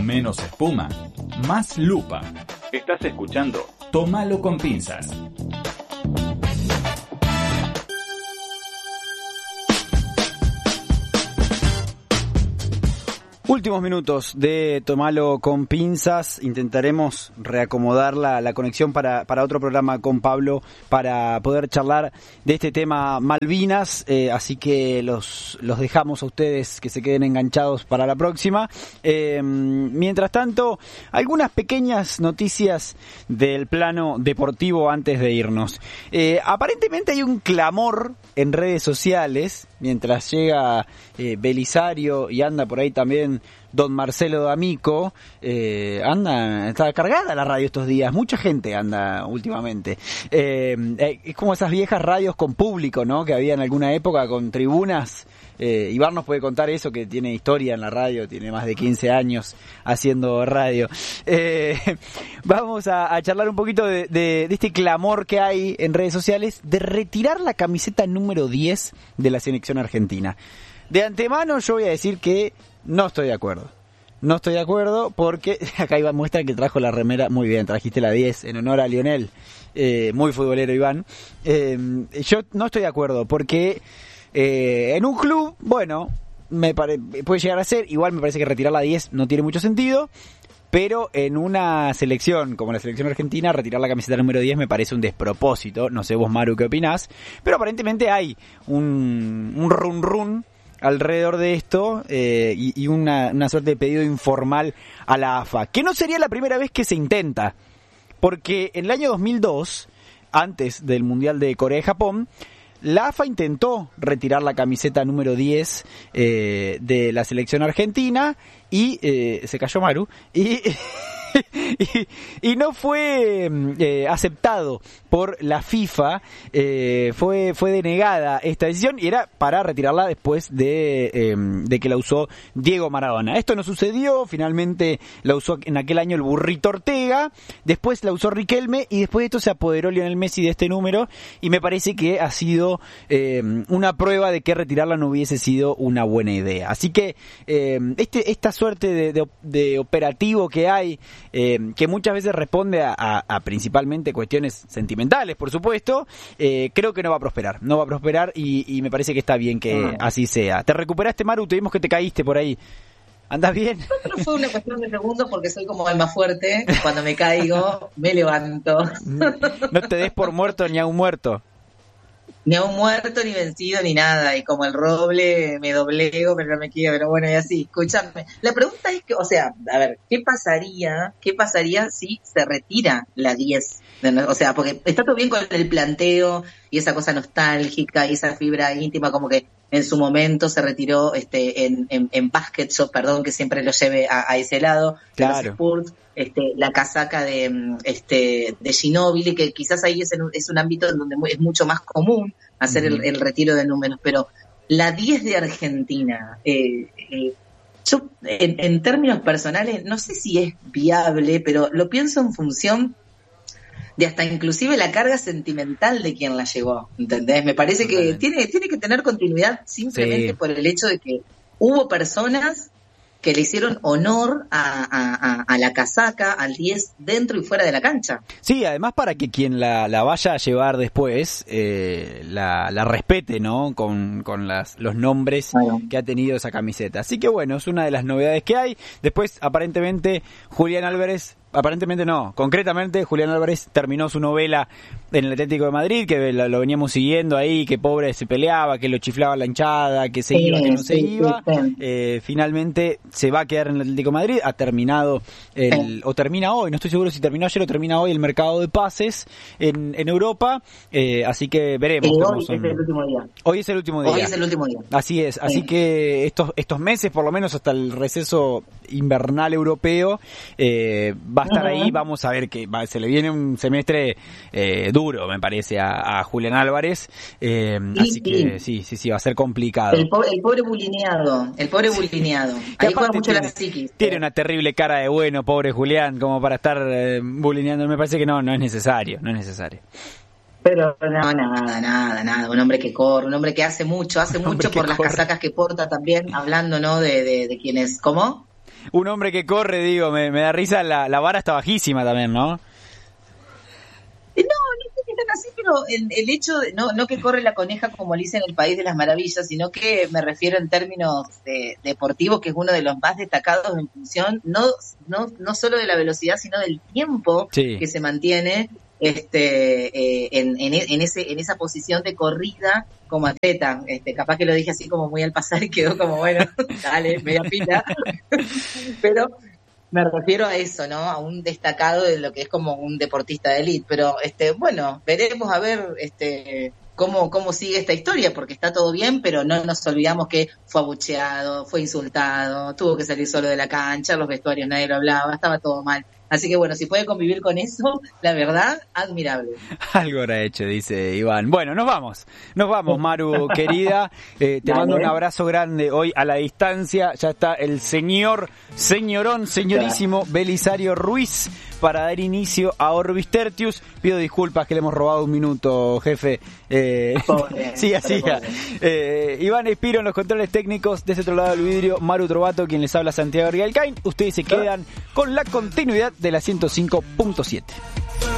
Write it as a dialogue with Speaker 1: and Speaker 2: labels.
Speaker 1: Menos espuma, más lupa. Estás escuchando Tómalo con pinzas.
Speaker 2: Últimos minutos de Tómalo con pinzas. Intentaremos reacomodar la conexión para otro programa con Pablo para poder charlar de este tema Malvinas. Así que los dejamos a ustedes que se queden enganchados para la próxima. Mientras tanto, algunas pequeñas noticias del plano deportivo antes de irnos. Aparentemente hay un clamor en redes sociales mientras llega Belisario y anda por ahí también don Marcelo D'Amico. Está cargada la radio estos días, mucha gente anda últimamente. Es como esas viejas radios con público, ¿no? Que había en alguna época con tribunas. Iván nos puede contar eso, que tiene historia en la radio, tiene más de 15 años haciendo radio. Vamos a charlar un poquito de este clamor que hay en redes sociales de retirar la camiseta número 10 de la selección argentina. De antemano yo voy a decir que no estoy de acuerdo. No estoy de acuerdo porque acá Iván muestra que trajo la remera. Muy bien, trajiste la 10 en honor a Lionel. Muy futbolero, Iván. Yo no estoy de acuerdo porque en un club, bueno, puede llegar a ser. Igual me parece que retirar la 10 no tiene mucho sentido. Pero en una selección como la selección argentina, retirar la camiseta número 10 me parece un despropósito. No sé vos, Maru, qué opinás. Pero aparentemente hay un run alrededor de esto y una suerte de pedido informal a la AFA, que no sería la primera vez que se intenta, porque en el año 2002, antes del Mundial de Corea y Japón, la AFA intentó retirar la camiseta número 10 de la selección argentina y se cayó Maru y no fue aceptado por la FIFA. Fue denegada esta decisión y era para retirarla después de que la usó Diego Maradona. Esto no sucedió, finalmente la usó en aquel año el Burrito Ortega, después la usó Riquelme y después de esto se apoderó Lionel Messi de este número, y me parece que ha sido una prueba de que retirarla no hubiese sido una buena idea. Así que esta suerte de operativo que hay, que muchas veces responde a principalmente cuestiones sentimentales, por supuesto, creo que no va a prosperar y me parece que está bien que así sea. ¿Te recuperaste, Maru? Te vimos que te caíste por ahí. ¿Andás bien?
Speaker 3: No fue una cuestión de segundos porque soy como el más fuerte. Cuando me caigo, me levanto.
Speaker 2: No te des por muerto ni a un muerto.
Speaker 3: Ni a un muerto, ni vencido, ni nada. Y como el roble, me doblego, pero no me quedo. Pero bueno, y así, escúchame. La pregunta es que, o sea, a ver, ¿qué pasaría si se retira la 10? O sea, porque está todo bien con el planteo y esa cosa nostálgica y esa fibra íntima, como que en su momento se retiró en Basket Shop, perdón que siempre lo lleve a ese lado,
Speaker 2: claro,
Speaker 3: de los Spurs, la casaca de Ginóbili, que quizás ahí es un ámbito en donde es mucho más común hacer el retiro de números, pero la 10 de Argentina, yo en términos personales no sé si es viable, pero lo pienso en función de hasta inclusive la carga sentimental de quien la llevó, ¿entendés? Me parece que tiene que tener continuidad simplemente por el hecho de que hubo personas que le hicieron honor a la casaca, al 10, dentro y fuera de la cancha.
Speaker 2: Sí, además para que quien la vaya a llevar después la respete, ¿no? Con los nombres que ha tenido esa camiseta. Así que bueno, es una de las novedades que hay. Después, aparentemente, concretamente Julián Álvarez terminó su novela en el Atlético de Madrid, que lo veníamos siguiendo ahí, que pobre se peleaba, que lo chiflaba la hinchada, que se iba, que no se iba. Finalmente se va a quedar en el Atlético de Madrid, ha terminado o termina hoy, no estoy seguro si terminó ayer o termina hoy el mercado de pases en Europa, así que veremos.
Speaker 3: Hoy es el último día.
Speaker 2: Hoy es el último día. Así es, así que estos meses, por lo menos hasta el receso invernal europeo, va a estar ahí. Vamos a ver que se le viene un semestre duro, me parece, a Julián Álvarez, así que sí, va a ser complicado.
Speaker 3: El pobre bulineado. Ahí juega mucho la psiquis.
Speaker 2: Tiene una terrible cara de bueno, pobre Julián, como para estar bulineando. Me parece que no es necesario.
Speaker 3: Pero no, nada, un hombre que corre, un hombre que hace mucho por las casacas que porta también, hablando, ¿no? De quienes, ¿cómo?
Speaker 2: un hombre que corre, digo, me da risa, la vara está bajísima también, ¿no?
Speaker 3: No sé si están así, pero el hecho de, no que corre la coneja como le dicen en el País de las Maravillas, sino que me refiero en términos deportivos, que es uno de los más destacados en función, no solo de la velocidad, sino del tiempo que se mantiene en esa posición de corrida como atleta. Capaz que lo dije así como muy al pasar y quedó como, bueno, dale, media pila. Pero me refiero a eso, ¿no? A un destacado de lo que es como un deportista de élite. Pero, bueno, veremos a ver cómo sigue esta historia, porque está todo bien, pero no nos olvidamos que fue abucheado, fue insultado, tuvo que salir solo de la cancha, los vestuarios nadie lo hablaba, estaba todo mal. Así que bueno, si puede convivir con eso, la verdad, admirable.
Speaker 2: Algo habrá hecho, dice Iván. Bueno, nos vamos, Maru, querida. Te mando un abrazo grande hoy a la distancia. Ya está el señorísimo Belisario Ruiz para dar inicio a Orbis Tertius. Pido disculpas que le hemos robado un minuto, jefe. Sí, así. Iván Espiro en los controles técnicos, de ese otro lado del vidrio, Maru Trovato, quien les habla, Santiago Rialcain. Ustedes se quedan con la continuidad de la 105.7.